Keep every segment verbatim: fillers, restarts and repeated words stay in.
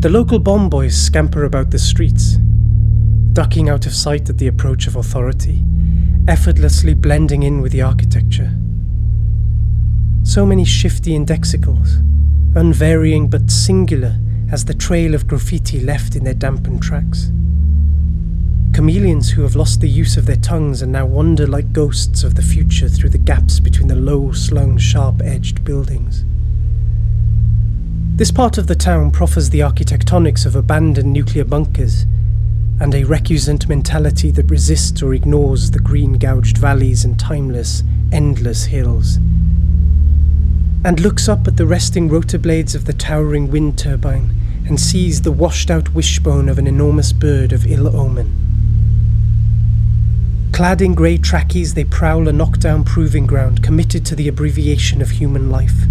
The local bomb boys scamper about the streets, ducking out of sight at the approach of authority, effortlessly blending in with the architecture. So many shifty indexicals, unvarying but singular as the trail of graffiti left in their dampened tracks. Chameleons who have lost the use of their tongues and now wander like ghosts of the future through the gaps between the low-slung, sharp-edged buildings. This part of the town proffers the architectonics of abandoned nuclear bunkers and a recusant mentality that resists or ignores the green-gouged valleys and timeless, endless hills, and looks up at the resting rotor blades of the towering wind turbine and sees the washed-out wishbone of an enormous bird of ill omen. Clad in grey trackies, they prowl a knockdown proving ground committed to the abbreviation of human life.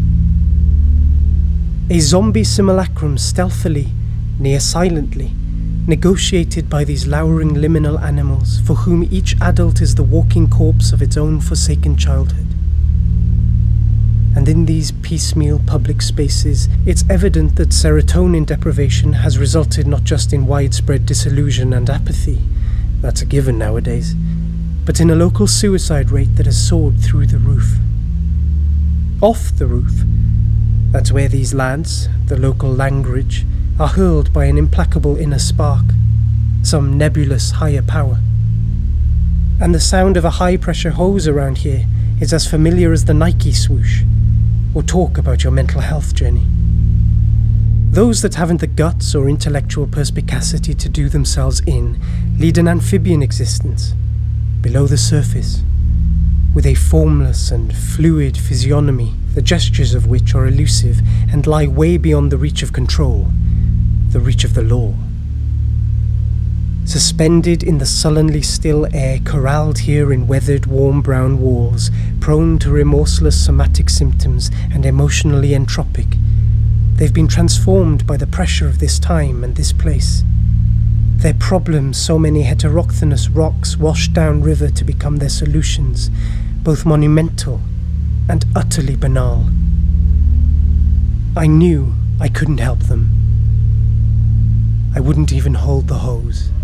A zombie simulacrum stealthily, near silently, negotiated by these lowering liminal animals for whom each adult is the walking corpse of its own forsaken childhood. And in these piecemeal public spaces, it's evident that serotonin deprivation has resulted not just in widespread disillusion and apathy, that's a given nowadays, but in a local suicide rate that has soared through the roof. Off the roof, that's where these lads, the local language, are hurled by an implacable inner spark, some nebulous higher power. And the sound of a high-pressure hose around here is as familiar as the Nike swoosh, or talk about your mental health journey. Those that haven't the guts or intellectual perspicacity to do themselves in lead an amphibian existence, below the surface, with a formless and fluid physiognomy, the gestures of which are elusive and lie way beyond the reach of control, the reach of the law. Suspended in the sullenly still air, corralled here in weathered, warm brown walls, prone to remorseless somatic symptoms and emotionally entropic, they've been transformed by the pressure of this time and this place. Their problems, so many heterochthonous rocks washed down river to become their solutions, both monumental and utterly banal. I knew I couldn't help them. I wouldn't even hold the hose.